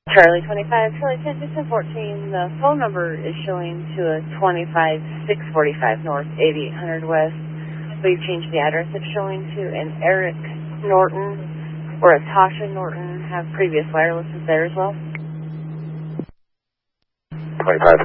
Charlie 25, Charlie 10, 14. The phone number is showing to a 25645 North, 8800 West. We've changed the address it's showing to an Eric Norton or a Tasha Norton have previous wirelesses there as well. 25